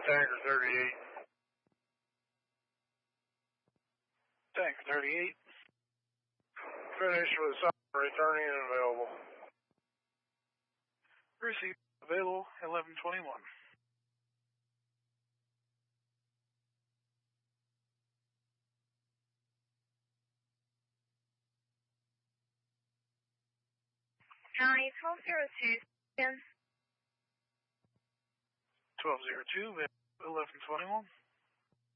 Tanker 38. Tanker 38. Finish with some returning and available. Receive available 1121. County 1202. 1202, 1121.